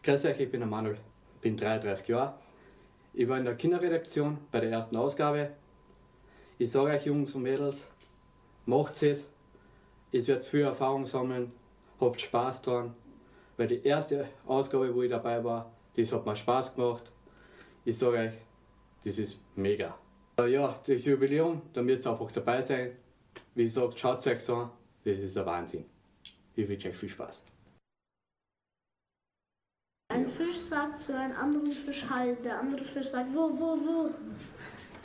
Grüß euch, ich bin der Manuel, bin 33 Jahre. Ich war in der Kinderredaktion bei der ersten Ausgabe. Ich sage euch Jungs und Mädels, macht es wird viel Erfahrung sammeln, habt Spaß dran. Weil die erste Ausgabe, wo ich dabei war, das hat mir Spaß gemacht. Ich sage euch, das ist mega. Ja, das Jubiläum, da müsst ihr einfach dabei sein. Wie gesagt, schaut es euch an, das ist ein Wahnsinn. Ich wünsche euch viel Spaß. Ein Fisch sagt zu einem anderen Fisch halt, der andere Fisch sagt wo.